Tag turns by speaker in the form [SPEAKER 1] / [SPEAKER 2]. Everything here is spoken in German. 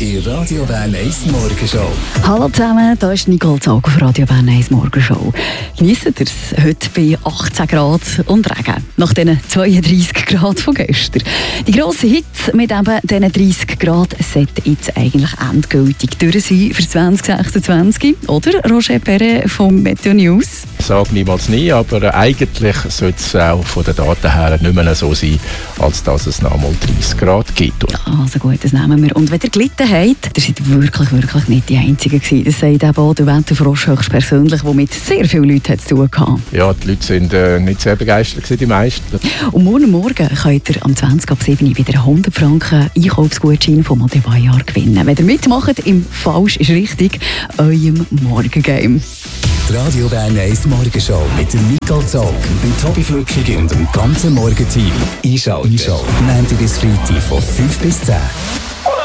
[SPEAKER 1] in Radio Bern 1 Morgenshow.
[SPEAKER 2] Hallo zusammen, hier ist Nicole Zog auf Radio Bern 1 Morgenshow. Genießt ihr es heute bei 18 Grad und Regen, nach diesen 32 Grad von gestern. Die grosse Hitze mit eben diesen 30 Grad sollte jetzt eigentlich endgültig durch sein für 2026, oder? Roger Perret vom Meteo News.
[SPEAKER 3] Ich sage niemals nie, aber eigentlich sollte es auch von den Daten her nicht mehr so sein, als dass es noch einmal 30 Grad gibt.
[SPEAKER 2] Also gut, das nehmen wir. Und wenn ihr gelitten habt, ihr seid wirklich nicht die Einzigen gewesen. Das sagt eben auch der Wetterfrosch höchstpersönlich, der mit sehr vielen Leuten zu tun hatte.
[SPEAKER 3] Ja, die Leute sind nicht sehr begeistert gewesen, die meisten.
[SPEAKER 2] Und morgen könnt ihr am 20 ab 7 wieder 100 Franken Einkaufsgutschein von Modebayar gewinnen. Wenn ihr mitmacht, im Falsch ist richtig, eurem Morgengame.
[SPEAKER 1] Die Radio Bern 1 Morgenshow mit dem Nicole Zog, dem Tobi Flückig und dem ganzen Morgenteam. Einschalten. Montag bis Freitag von 5 bis 10.